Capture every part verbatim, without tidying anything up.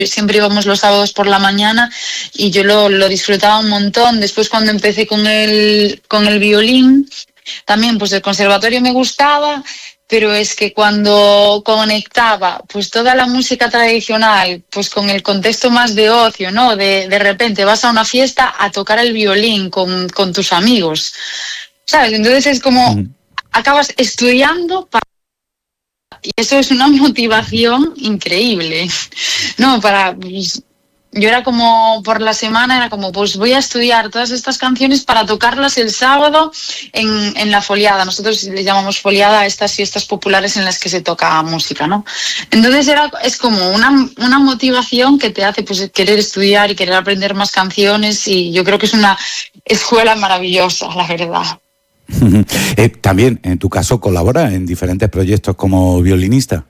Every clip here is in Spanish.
siempre íbamos los sábados por la mañana y yo lo, lo disfrutaba un montón. Después cuando empecé con el, con el violín, también pues el conservatorio me gustaba, pero es que cuando conectaba pues toda la música tradicional pues con el contexto más de ocio, ¿no? De, de repente vas a una fiesta a tocar el violín con, con tus amigos, ¿sabes? Entonces es como mm. acabas estudiando para... Y eso es una motivación increíble, ¿no? Para... Pues, yo era como, por la semana, era como, pues voy a estudiar todas estas canciones para tocarlas el sábado en, en la foliada. Nosotros le llamamos foliada a estas fiestas populares en las que se toca música, ¿no? Entonces era, es como una, una motivación que te hace pues querer estudiar y querer aprender más canciones, y yo creo que es una escuela maravillosa, la verdad. eh, también, en tu caso, colabora en diferentes proyectos como violinista.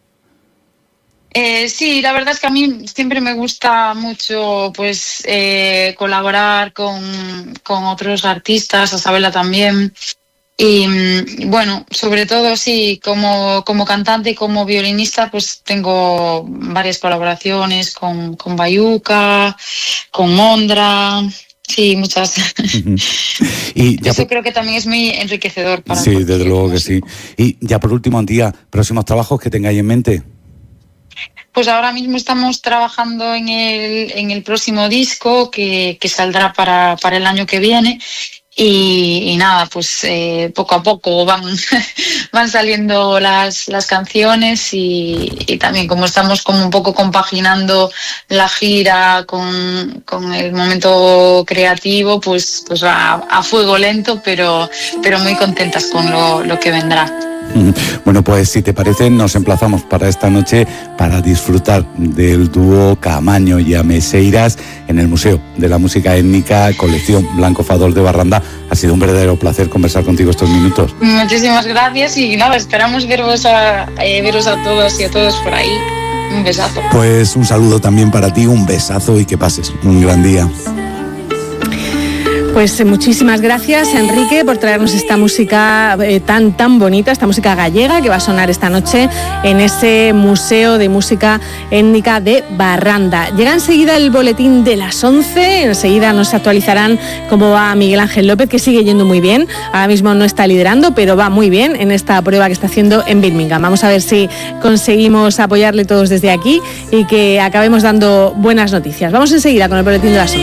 Eh, sí, la verdad es que a mí siempre me gusta mucho pues eh, colaborar con, con otros artistas, a Sabela también. Y bueno, sobre todo sí, como, como cantante y como violinista, pues tengo varias colaboraciones con, con Bayuca, con Mondra. Sí, muchas. Uh-huh. Y ya Eso por... creo que también es muy enriquecedor para Sí, desde luego que sí. Y ya por último, Antía, próximos trabajos que tengáis en mente. Pues ahora mismo estamos trabajando en el, en el próximo disco que, que saldrá para, para el año que viene. Y, y nada, pues eh, poco a poco van, van saliendo las, las canciones y, y también como estamos como un poco compaginando la gira con, con el momento creativo, pues, pues va a, a fuego lento, pero, pero muy contentas con lo, lo que vendrá. Bueno, pues si te parece, nos emplazamos para esta noche para disfrutar del dúo Caamaño y Ameseiras en el Museo de la Música Étnica, colección Blanco Fadol de Barranda. Ha sido un verdadero placer conversar contigo estos minutos. Muchísimas gracias y nada, esperamos veros a, eh, veros a todos y a todos por ahí. Un besazo. Pues un saludo también para ti, un besazo y que pases un gran día. Pues muchísimas gracias, Enrique, por traernos esta música eh, tan tan bonita, esta música gallega que va a sonar esta noche en ese Museo de Música Étnica de Barranda. Llega enseguida el boletín de las once, enseguida nos actualizarán cómo va Miguel Ángel López, que sigue yendo muy bien, ahora mismo no está liderando, pero va muy bien en esta prueba que está haciendo en Birmingham. Vamos a ver si conseguimos apoyarle todos desde aquí y que acabemos dando buenas noticias. Vamos enseguida con el boletín de las once.